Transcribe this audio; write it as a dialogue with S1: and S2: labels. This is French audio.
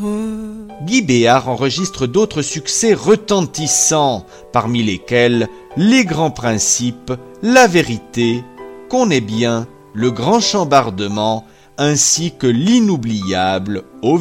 S1: Guy Béart enregistre d'autres succès retentissants, parmi lesquels Les Grands Principes, La Vérité, Qu'on est bien, Le Grand Chambardement, ainsi que l'inoubliable Au